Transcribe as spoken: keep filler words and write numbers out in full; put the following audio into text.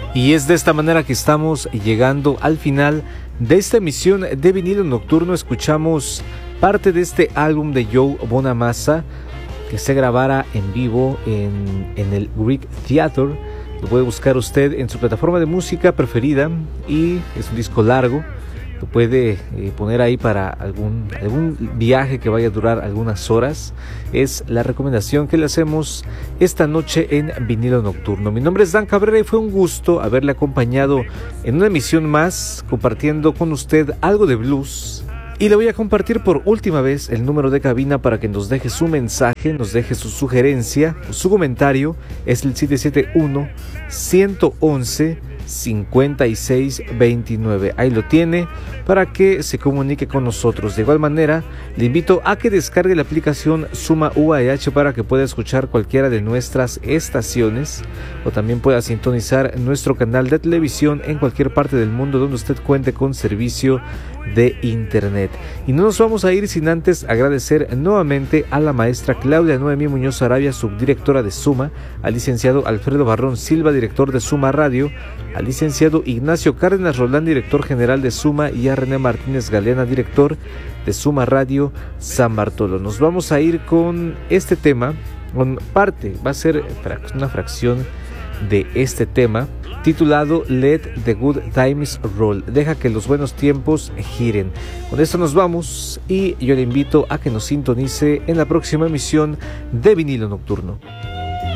Y es de esta manera que estamos llegando al final de esta emisión de Vinilo Nocturno. Escuchamos parte de este álbum de Joe Bonamassa que se grabara en vivo en, en el Greek Theater. Lo puede buscar usted en su plataforma de música preferida y es un disco largo. Lo puede eh, poner ahí para algún, algún viaje que vaya a durar algunas horas. Es la recomendación que le hacemos esta noche en Vinilo Nocturno. Mi nombre es Dan Cabrera y fue un gusto haberle acompañado en una emisión más, compartiendo con usted algo de blues. Y le voy a compartir por última vez el número de cabina para que nos deje su mensaje, nos deje su sugerencia, su comentario. Es el siete siete uno, uno uno uno, cincuenta y seis veintinueve. Ahí lo tiene para que se comunique con nosotros. De igual manera, le invito a que descargue la aplicación Suma U A H para que pueda escuchar cualquiera de nuestras estaciones o también pueda sintonizar nuestro canal de televisión en cualquier parte del mundo donde usted cuente con servicio de internet. Y no nos vamos a ir sin antes agradecer nuevamente a la maestra Claudia Noemí Muñoz Arabia, subdirectora de Suma, al licenciado Alfredo Barrón Silva, director de Suma Radio, al licenciado Ignacio Cárdenas Roldán, director general de Suma, y a René Martínez Galeana, director de Suma Radio San Bartolo. Nos vamos a ir con este tema, con parte, va a ser una fracción de este tema, titulado Let the Good Times Roll. Deja que los buenos tiempos giren. Con esto nos vamos y yo le invito a que nos sintonice en la próxima emisión de Vinilo Nocturno.